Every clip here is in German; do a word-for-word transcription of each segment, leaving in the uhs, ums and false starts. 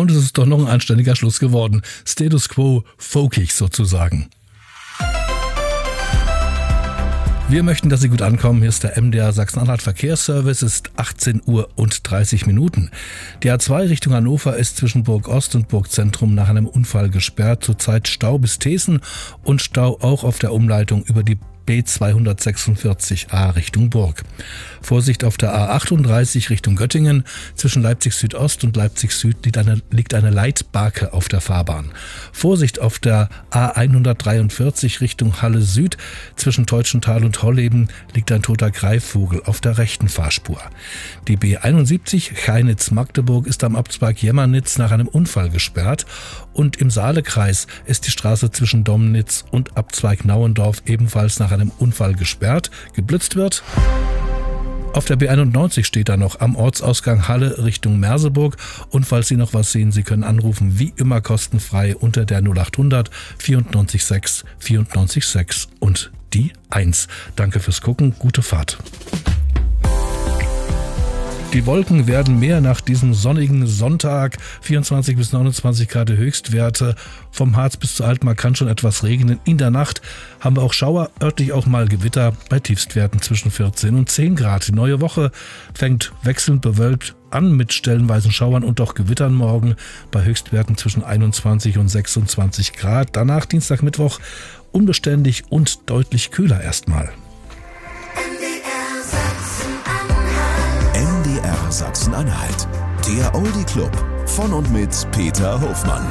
Und es ist doch noch ein anständiger Schluss geworden. Status quo folkig sozusagen. Wir möchten, dass Sie gut ankommen. Hier ist der M D R Sachsen-Anhalt Verkehrsservice. Es ist achtzehn Uhr und dreißig Minuten. Die A zwei Richtung Hannover ist zwischen Burg Ost und Burg Zentrum nach einem Unfall gesperrt. Zurzeit Stau bis Thesen und Stau auch auf der Umleitung über die B zweihundertsechsundvierzig A Richtung Burg. Vorsicht auf der A achtunddreißig Richtung Göttingen. Zwischen Leipzig Südost und Leipzig Süd liegt eine, liegt eine Leitbarke auf der Fahrbahn. Vorsicht auf der A hundertdreiundvierzig Richtung Halle Süd. Zwischen Teutschenthal und Holleben liegt ein toter Greifvogel auf der rechten Fahrspur. Die B einundsiebzig Cheinitz-Magdeburg ist am Abzweig Jemmernitz nach einem Unfall gesperrt. Und im Saalekreis ist die Straße zwischen Domnitz und Abzweig Nauendorf ebenfalls nach einem Unfall gesperrt. Geblitzt wird. Auf der B einundneunzig steht da noch am Ortsausgang Halle Richtung Merseburg. Und falls Sie noch was sehen, Sie können anrufen, wie immer kostenfrei unter der null achthundert vierundneunzig sechs vierundneunzig sechs und die eins. Danke fürs Gucken, gute Fahrt. Die Wolken werden mehr nach diesem sonnigen Sonntag. vierundzwanzig bis neunundzwanzig Grad Höchstwerte. Vom Harz bis zur Altmark kann schon etwas regnen. In der Nacht haben wir auch Schauer, örtlich auch mal Gewitter bei Tiefstwerten zwischen vierzehn und zehn Grad. Die neue Woche fängt wechselnd bewölkt an mit stellenweisen Schauern und auch Gewittern morgen bei Höchstwerten zwischen einundzwanzig und sechsundzwanzig Grad. Danach Dienstag, Mittwoch unbeständig und deutlich kühler erstmal. Sachsen-Anhalt. Der Oldie Club von und mit Peter Hofmann.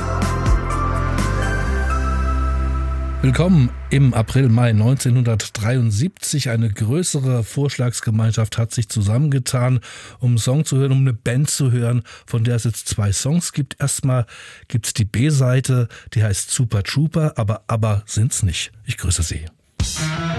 Willkommen im April, Mai neunzehnhundertdreiundsiebzig. Eine größere Vorschlagsgemeinschaft hat sich zusammengetan, um einen Song zu hören, um eine Band zu hören, von der es jetzt zwei Songs gibt. Erstmal gibt es die B-Seite, die heißt Super Trooper, aber aber sind's nicht. Ich grüße Sie.